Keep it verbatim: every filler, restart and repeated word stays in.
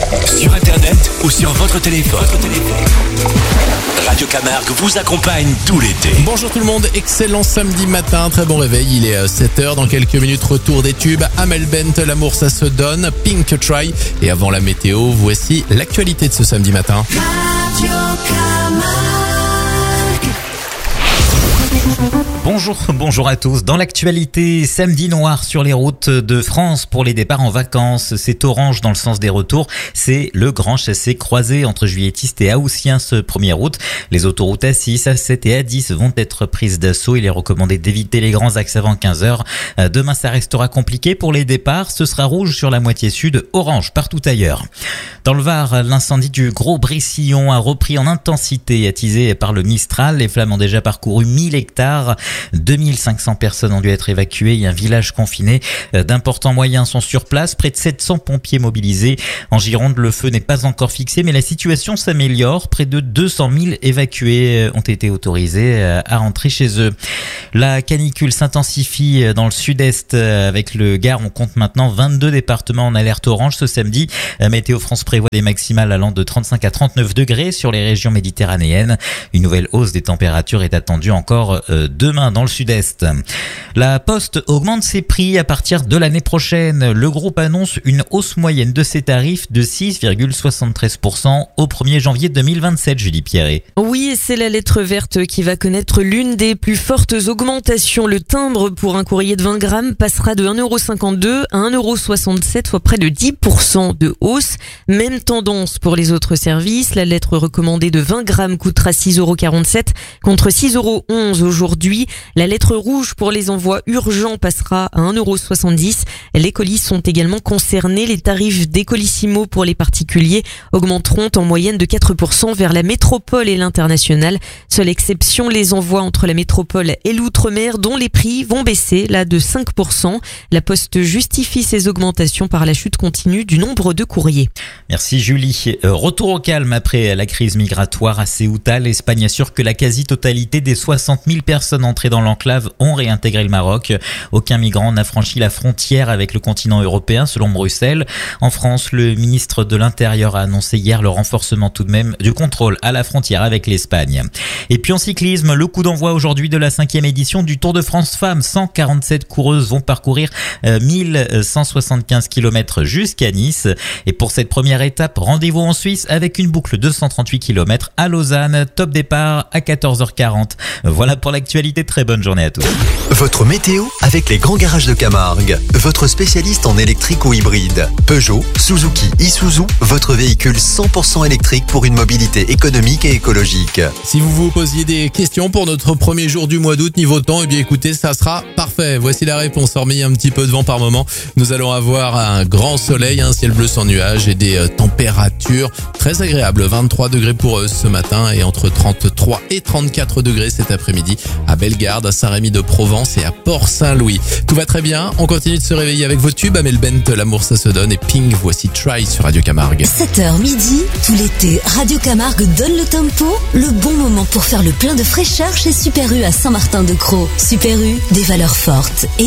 sur internet ou sur votre téléphone. Radio Camargue vous accompagne tout l'été. Bonjour tout le monde, excellent samedi matin, très bon réveil, il est sept heures, dans quelques minutes retour des tubes, Amel Bent, l'amour ça se donne, Pink Try, et avant la météo, voici l'actualité de ce samedi matin. Radio Camargue. Bonjour, bonjour à tous. Dans l'actualité, samedi noir sur les routes de France pour les départs en vacances. C'est orange dans le sens des retours. C'est le grand chassé croisé entre Juilletistes et Haussiens ce premier août. Les autoroutes A six, A sept et A dix vont être prises d'assaut. Il est recommandé d'éviter les grands axes avant quinze heures. Demain, ça restera compliqué pour les départs. Ce sera rouge sur la moitié sud, orange partout ailleurs. Dans le Var, l'incendie du Gros-Brécillon a repris en intensité, attisé par le Mistral. Les flammes ont déjà parcouru mille hectares. deux mille cinq cents personnes ont dû être évacuées et un village confiné. D'importants moyens sont sur place, près de sept cents pompiers mobilisés. En Gironde, le feu n'est pas encore fixé, mais la situation s'améliore. Près de deux cent mille évacués ont été autorisés à rentrer chez eux. La canicule s'intensifie dans le sud-est avec le Gard. On compte maintenant vingt-deux départements en alerte orange ce samedi. Météo France prévoit des maximales allant de trente-cinq à trente-neuf degrés sur les régions méditerranéennes. Une nouvelle hausse des températures est attendue encore demain dans le sud-est. La Poste augmente ses prix à partir de l'année prochaine. Le groupe annonce une hausse moyenne de ses tarifs de six virgule soixante-treize pour cent au premier janvier deux mille vingt-sept, Julie Pierret. Oui, c'est la lettre verte qui va connaître l'une des plus fortes augmentations. Le timbre pour un courrier de vingt grammes passera de un euro cinquante-deux à un euro soixante-sept, soit près de dix pour cent de hausse. Même tendance pour les autres services. La lettre recommandée de vingt grammes coûtera six euros quarante-sept contre six euros onze aujourd'hui. La lettre rouge pour les envois urgents passera à un euro soixante-dix. Les colis sont également concernés. Les tarifs des colissimo pour les particuliers augmenteront en moyenne de quatre pour cent vers la métropole et l'international. Seule exception, les envois entre la métropole et l'outre-mer dont les prix vont baisser, là de cinq pour cent. La Poste justifie ces augmentations par la chute continue du nombre de courriers. Merci Julie. Retour au calme après la crise migratoire à Ceuta. L'Espagne assure que la quasi-totalité des soixante mille personnes entrées dans l'enclave ont réintégré le Maroc. Aucun migrant n'a franchi la frontière avec le continent européen selon Bruxelles. En France, le ministre de l'Intérieur a annoncé hier le renforcement tout de même du contrôle à la frontière avec l'Espagne. Et puis en cyclisme, le coup d'envoi aujourd'hui de la cinquième édition du Tour de France Femmes. cent quarante-sept coureuses vont parcourir mille cent soixante-quinze kilomètres jusqu'à Nice. Et pour cette première étape, rendez-vous en Suisse avec une boucle de cent trente-huit kilomètres à Lausanne. Top départ à quatorze heures quarante. Voilà pour l'actualité. Très bonne journée à tous. Votre météo avec les grands garages de Camargue. Votre spécialiste en électrique ou hybride. Peugeot, Suzuki, Isuzu, votre véhicule cent pour cent électrique pour une mobilité économique et écologique. Si vous vous posiez des questions pour notre premier jour du mois d'août niveau temps, eh bien écoutez, ça sera parfait. Voici la réponse, hormis un petit peu de vent par moment. Nous allons avoir un grand soleil, un ciel bleu sans nuages et des températures très agréables. vingt-trois degrés pour eux ce matin et entre trente-trois et trente-quatre degrés cet après-midi à Bellegarde, à Saint-Rémy-de-Provence et à Port-Saint-Louis. Tout va très bien, on continue de se réveiller avec vos tubes. Amel Bent, l'amour ça se donne, et Pink, voici Try sur Radio Camargue. sept heures midi, tout l'été, Radio Camargue donne le tempo, le bon moment pour faire le plein de fraîcheur chez Super U à Saint-Martin-de-Crau. Super U, des valeurs fortes et